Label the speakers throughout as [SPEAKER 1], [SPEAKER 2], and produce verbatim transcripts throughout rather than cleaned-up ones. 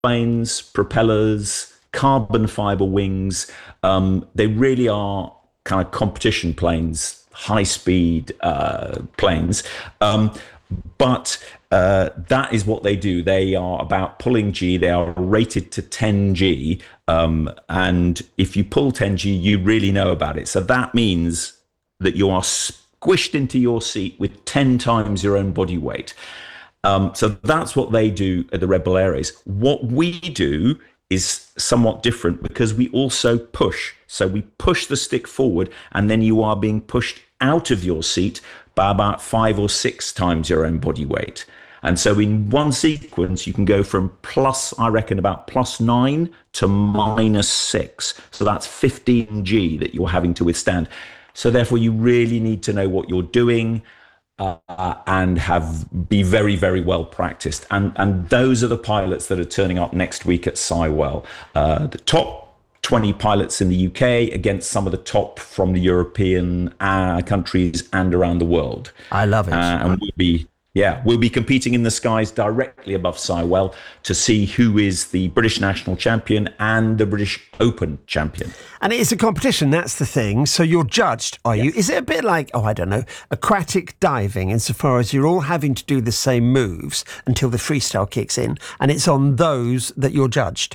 [SPEAKER 1] planes, propellers, carbon fiber wings. Um, they really are kind of competition planes, high speed uh, planes. Um, but uh, that is what they do. They are about pulling G. They are rated to ten G. Um, and if you pull ten G, you really know about it. So that means that you are squished into your seat with ten times your own body weight. Um, so that's what they do at the Red Bull Air Race. What we do is somewhat different because we also push. So we push the stick forward, and then you are being pushed out of your seat by about five or six times your own body weight. And so in one sequence, you can go from plus, I reckon, about plus nine to minus six. So that's fifteen G that you're having to withstand. So therefore, you really need to know what you're doing. Uh, and have be very, very well practiced. And and those are the pilots that are turning up next week at Sywell. Uh, the top twenty pilots in the U K against some of the top from the European uh, countries and around the world.
[SPEAKER 2] I love it.
[SPEAKER 1] Uh, and we'll be Yeah, we'll be competing in the skies directly above Sywell to see who is the British national champion and the British Open champion.
[SPEAKER 2] And it is a competition, that's the thing. So you're judged, are you? Yes. Is it a bit like, oh, I don't know, aquatic diving insofar as you're all having to do the same moves until the freestyle kicks in, and it's on those that you're judged?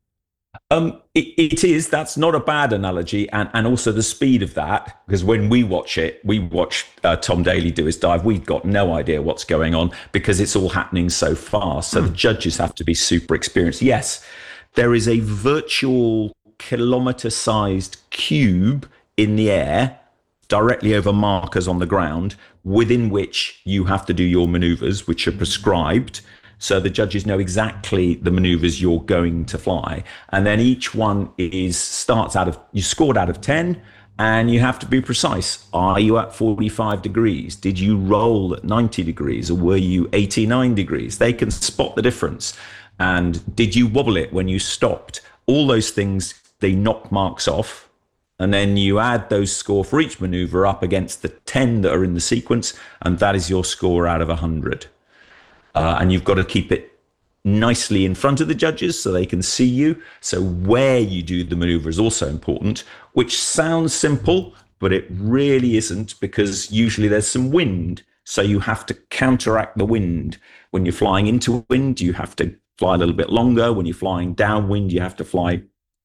[SPEAKER 1] Um, it, it is. That's not a bad analogy, and and also the speed of that. Because when we watch it, we watch uh, Tom Daley do his dive. We've got no idea what's going on because it's all happening so fast. So mm. the judges have to be super experienced. Yes, there is a virtual kilometer-sized cube in the air directly over markers on the ground, within which you have to do your maneuvers, which are prescribed. So the judges know exactly the maneuvers you're going to fly. And then each one is starts out of, you scored out of ten, and you have to be precise. Are you at forty-five degrees? Did you roll at ninety degrees, or were you eighty-nine degrees? They can spot the difference. And did you wobble it when you stopped? All those things, they knock marks off. And then you add those score for each maneuver up against the ten that are in the sequence, and that is your score out of one hundred. Uh, and you've got to keep it nicely in front of the judges so they can see you. So where you do the maneuver is also important, which sounds simple, but it really isn't, because usually there's some wind. So you have to counteract the wind. When you're flying into wind, you have to fly a little bit longer. When you're flying downwind, you have to fly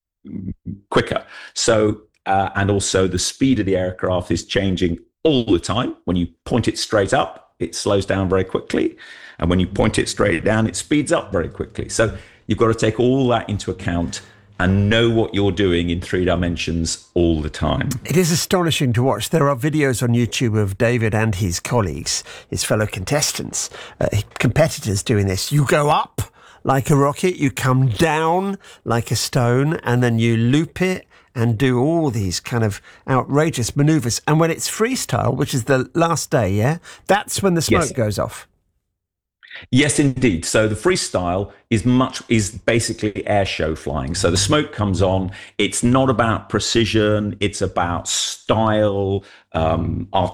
[SPEAKER 1] quicker. So, uh, and also the speed of the aircraft is changing all the time. When you point it straight up, it slows down very quickly. And when you point it straight down, it speeds up very quickly. So you've got to take all that into account and know what you're doing in three dimensions all the time.
[SPEAKER 2] It is astonishing to watch. There are videos on YouTube of David and his colleagues, his fellow contestants, uh, competitors doing this. You go up like a rocket, you come down like a stone, and then you loop it and do all these kind of outrageous maneuvers. And when it's freestyle, which is the last day, yeah, that's when the smoke yes. goes off.
[SPEAKER 1] Yes, indeed. So the freestyle is much is basically air show flying. So the smoke comes on. It's not about precision. It's about style, um, art,